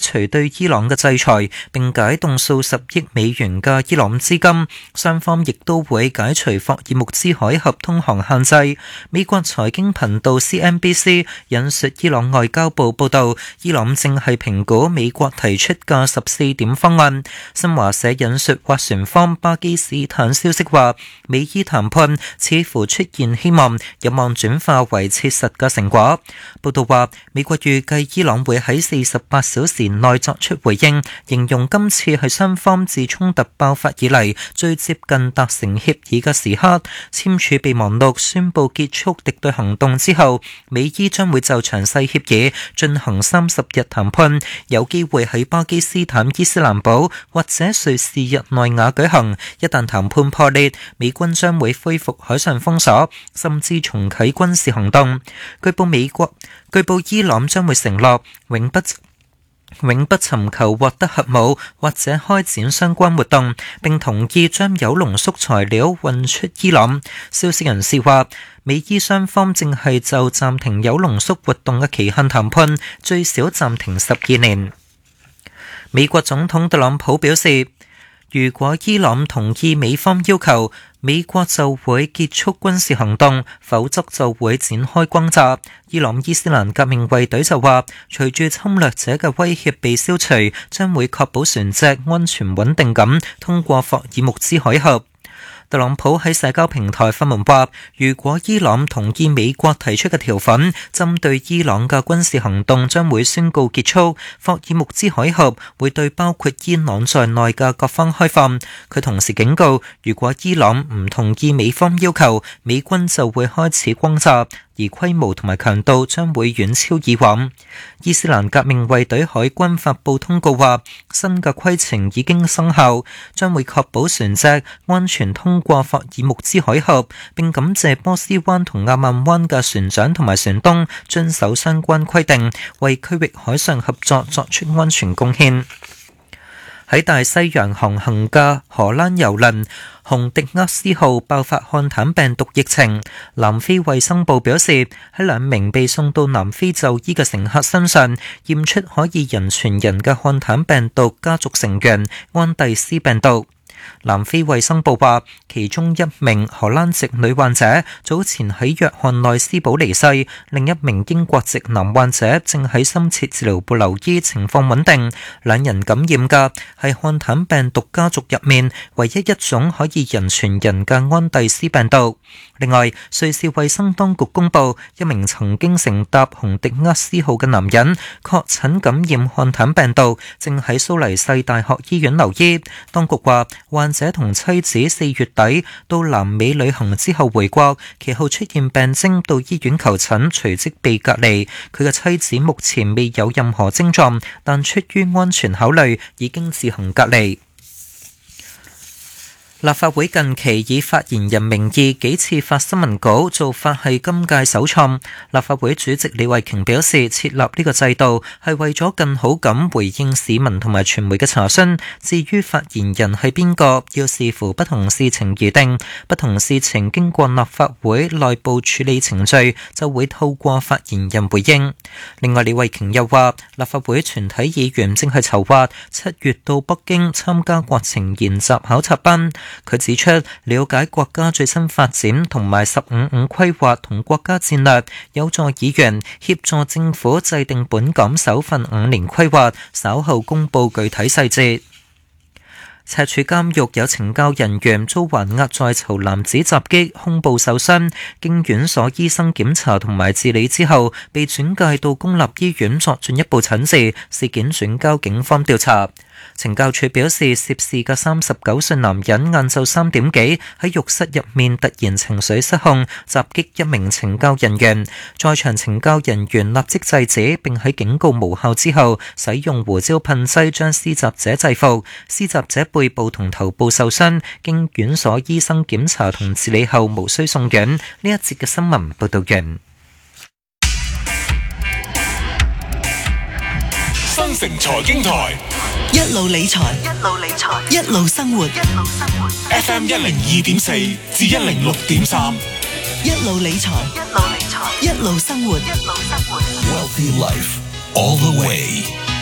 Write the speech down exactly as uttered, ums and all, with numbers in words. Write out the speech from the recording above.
除對伊朗嘅制裁，並解凍數十億美元嘅伊朗資金。雙方亦都會解除霍爾木茲海峽通航限制。美國財經頻道 C N B C 引述伊朗外交部報導，伊朗正係評估美國提出嘅十四點方案。新華社引述斡旋方巴基斯坦消息話，美伊談判似乎出現希望，有望轉化為切實嘅成果。報道話，美國預計伊朗會喺四十八小時內作出回應，形容今次係雙方自衝突爆發以嚟最接近達成協議嘅時刻。簽署備忘錄宣布結束敵對行動之後，美伊將會就詳細協議進行三十日談判，有機會喺巴基斯坦伊斯蘭堡或者瑞士日內瓦舉行。一旦談判破裂，美軍將會恢復海上封鎖，甚至重啟軍事行動。據報美國據報伊朗將會承諾永不永不尋求獲得核武或者開展相關活動，並同意將鈾濃縮材料運出伊朗。消息人士話，美伊雙方正係就暫停鈾濃縮活動嘅期限談判，最少暫停十二年。美國總統特朗普表示，如果伊朗同意美方要求，美國就會結束軍事行動，否則就會展開轟炸。伊朗伊斯蘭革命衛隊就話，隨住侵略者嘅威脅被消除，將會確保船隻安全穩定咁通過霍爾木茲海峽。特朗普喺社交平台發文話，如果伊朗同意美國提出嘅條款，針對伊朗嘅軍事行動將會宣告結束，霍爾木茲海峽會對包括伊朗在內嘅各方開放。佢同時警告，如果伊朗唔同意美方要求，美軍就會開始轟炸，而規模同埋強度將會遠超以往。伊斯蘭革命衛隊海軍發布通告話，新嘅規程已經生效，將會確保船隻安全通過霍爾木茲海峽，並感謝波斯灣同亞曼灣嘅船長同埋船東遵守相關規定，為區域海上合作作出安全貢獻。喺大西洋航行嘅荷蘭郵輪紅迪厄斯號爆發漢坦病毒疫情，南非衛生部表示，喺兩名被送到南非就醫嘅乘客身上驗出可以人傳人嘅漢坦病毒家族成員安第斯病毒。南非衛生部話，其中一名荷蘭籍女患者早前喺約翰內斯堡離世，另一名英國籍男患者正喺深切治療部留醫，情況穩定。兩人感染嘅係漢坦病毒家族入面唯一一種可以人傳人嘅安第斯病毒。另外，瑞士衛生當局公布，一名曾經乘搭紅迪厄斯號嘅男人確診感染漢坦病毒，正喺蘇黎世大學醫院留醫。當局話，患者同妻子四月底到南美旅行之後回國，其後出現病徵到醫院求診，隨即被隔離。佢嘅妻子目前未有任何症狀，但出於安全考慮，已經自行隔離。立法會近期以發言人名義幾次發新聞稿，做法係今屆首創。立法會主席李慧瓊表示，設立呢個制度係為咗更好咁回應市民同埋傳媒嘅查詢。至於發言人係邊個，要視乎不同事情而定。不同事情經過立法會內部處理程序，就會透過發言人回應。另外，李慧瓊又話，立法會全體議員正係籌劃七月到北京參加國情研習考察班。佢指出，了解國家最新發展同埋十五五規劃同國家戰略，有助議員協助政府制定本港首份五年規劃，稍後公布具體細節。赤柱監獄有懲教人員遭還押在囚男子襲擊，胸部受傷，經院所醫生檢查同埋治理之後，被轉介到公立醫院作進一步診治，事件轉交警方調查。懲教署表示，涉事嘅三十九歲男人晏晝三點幾喺浴室入面突然情緒失控，襲擊一名懲教人員，在場懲教人員立即制止，並喺警告無效之後，使用胡椒噴劑將施襲者制服。施襲者背部同頭部受傷，經院所醫生檢查同治理後無需送院。呢一節嘅新聞報道完。 新城財經台一路理財，一路理財，一路生活，一路生活。 F M 一零二點四至一零六點三， 一路理財，一路理財，一路生活，一路生活。 Wealthy Life all the way。